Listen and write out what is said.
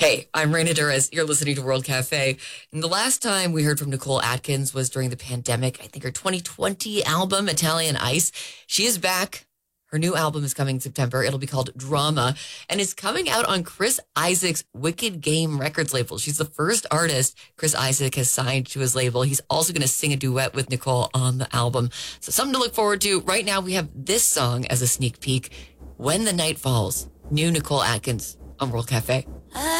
Hey, I'm Raina Durez. You're listening to World Cafe. And the last time we heard from Nicole Atkins was during the pandemic. I think her 2020 album, Italian Ice. She is back. Her new album is coming in September. It'll be called Drama, and it's coming out on Chris Isaak's Wicked Game Records label. She's the first artist Chris Isaak has signed to his label. He's also going to sing a duet with Nicole on the album. So something to look forward to. Right now, we have this song as a sneak peek. When the Night Falls, new Nicole Atkins on World Cafe.